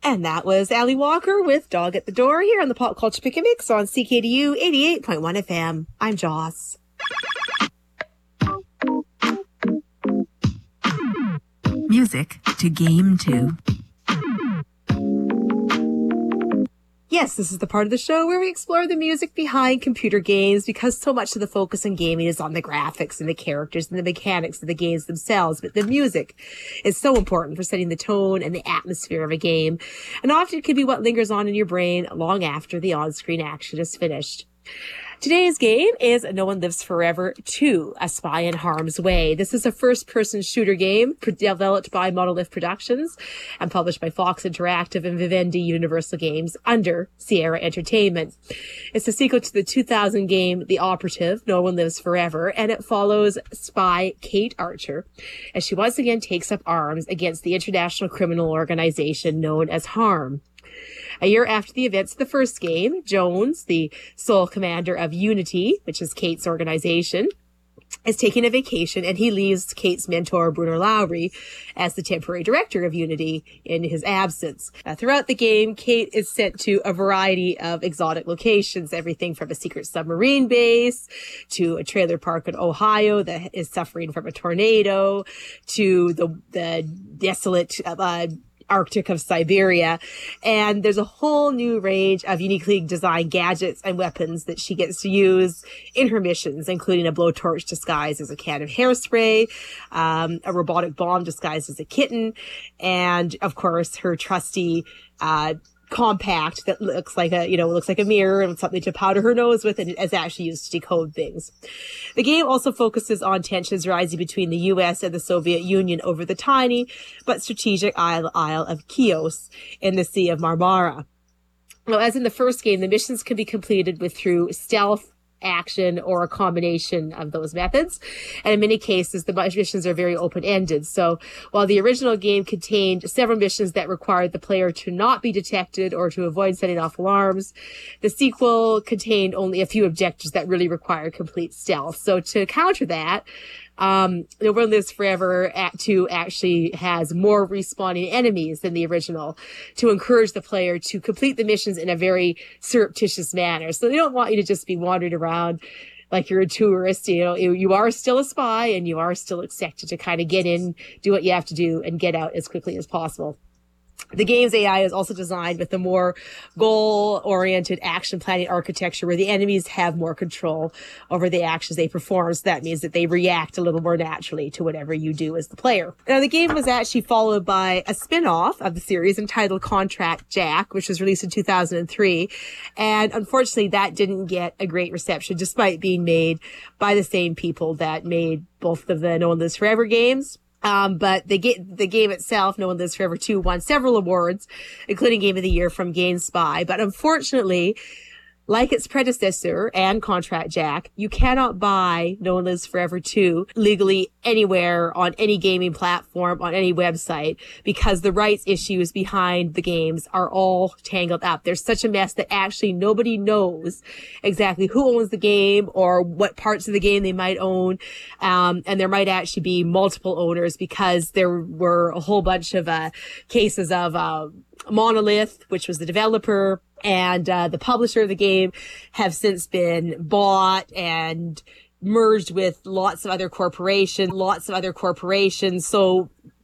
And that was Ali Walker with Dog at the Door here on the Pop Culture Pick and Mix on CKDU 88.1 FM. I'm Joss. Music to Game 2. Yes, this is the part of the show where we explore the music behind computer games, because so much of the focus in gaming is on the graphics and the characters and the mechanics of the games themselves. But the music is so important for setting the tone and the atmosphere of a game, and often can be what lingers on in your brain long after the on-screen action is finished. Today's game is No One Lives Forever 2, A Spy in Harm's Way. This is a first-person shooter game developed by Monolith Productions and published by Fox Interactive and Vivendi Universal Games under Sierra Entertainment. It's a sequel to the 2000 game The Operative, No One Lives Forever, and it follows spy Kate Archer as she once again takes up arms against the international criminal organization known as HARM. A year after the events of the first game, Jones, the sole commander of Unity, which is Kate's organization, is taking a vacation, and he leaves Kate's mentor, Bruno Lowry, as the temporary director of Unity in his absence. Throughout the game, Kate is sent to a variety of exotic locations, everything from a secret submarine base to a trailer park in Ohio that is suffering from a tornado to the desolate Arctic of Siberia. And there's a whole new range of uniquely designed gadgets and weapons that she gets to use in her missions, including a blowtorch disguised as a can of hairspray, a robotic bomb disguised as a kitten, and of course her trusty compact that looks like a mirror and something to powder her nose with, and is actually used to decode things. The game also focuses on tensions rising between the US and the Soviet Union over the tiny but strategic Isle of Chios in the Sea of Marmara. Well, as in the first game, the missions can be completed through stealth, action, or a combination of those methods. And in many cases, the missions are very open-ended. So while the original game contained several missions that required the player to not be detected or to avoid setting off alarms, the sequel contained only a few objectives that really required complete stealth. So to counter that, No One Lives Forever Act 2 actually has more respawning enemies than the original to encourage the player to complete the missions in a very surreptitious manner. So they don't want you to just be wandering around like you're a tourist. You are still a spy, and you are still expected to kind of get in, do what you have to do, and get out as quickly as possible. The game's AI is also designed with a more goal-oriented action planning architecture where the enemies have more control over the actions they perform. So that means that they react a little more naturally to whatever you do as the player. Now, the game was actually followed by a spin-off of the series entitled Contract Jack, which was released in 2003. And unfortunately, that didn't get a great reception, despite being made by the same people that made both of the No One Lives Forever games. But the game itself, No One Lives Forever 2, won several awards, including Game of the Year from GameSpy. But unfortunately, like its predecessor and Contract Jack, you cannot buy No One Lives Forever 2 legally anywhere on any gaming platform, on any website, because the rights issues behind the games are all tangled up. There's such a mess that actually nobody knows exactly who owns the game or what parts of the game they might own. And there might actually be multiple owners, because there were a whole bunch of cases of Monolith, which was the developer, and the publisher of the game have since been bought and merged with lots of other corporations. So